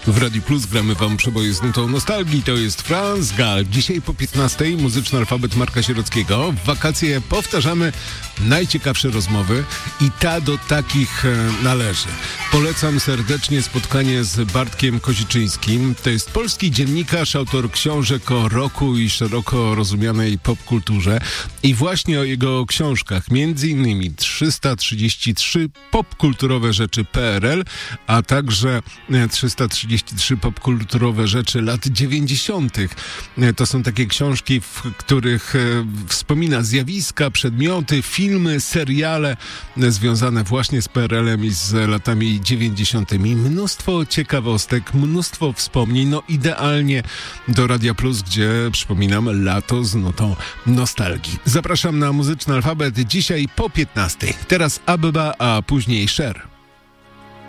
W Radiu Plus gramy wam przeboje z nutą nostalgii. To jest Franz Gall. Dzisiaj po 15:00 muzyczny alfabet Marka Sierockiego. W wakacje powtarzamy najciekawsze rozmowy i ta do takich należy. Polecam serdecznie spotkanie z Bartkiem Koziczyńskim. To jest polski dziennikarz, autor książek o rocku i szeroko rozumianej popkulturze. I właśnie o jego książkach, między innymi 333 popkulturowe rzeczy PRL, a także 333 popkulturowe rzeczy lat 90. To są takie książki, w których wspomina zjawiska, przedmioty, filmy, seriale związane właśnie z PRL-em i z latami 90. Mnóstwo ciekawostek, mnóstwo wspomnień, no idealnie do Radia Plus, gdzie, przypominam, lato z nutą nostalgii. Zapraszam na muzyczny alfabet dzisiaj po 15:00. Teraz Abba, a później Cher.